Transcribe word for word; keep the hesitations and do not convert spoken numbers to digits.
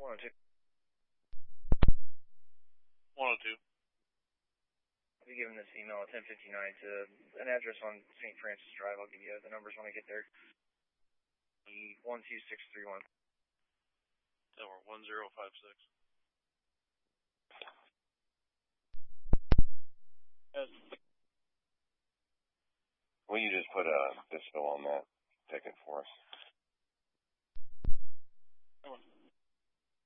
one oh two. one oh two. I'll be giving this email at ten fifty-nine to an address on Saint Francis Drive. I'll give you the numbers when I get there. one two six three one. Tower one zero five six. Yes. Will you just put a dispo on that ticket for us? Come on.